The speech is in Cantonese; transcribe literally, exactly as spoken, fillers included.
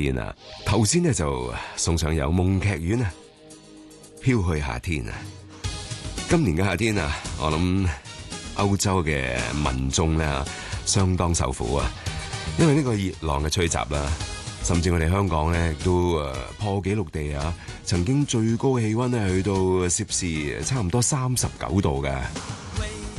天啊！頭先呢就送上有夢劇院啊，飄去夏天啊！今年嘅夏天啊，我諗歐洲嘅民眾咧相當受苦啊，因為呢個熱浪嘅吹襲啦，甚至我哋香港咧都誒破紀錄地啊，曾經最高氣溫咧去到攝氏差唔多三十九度嘅。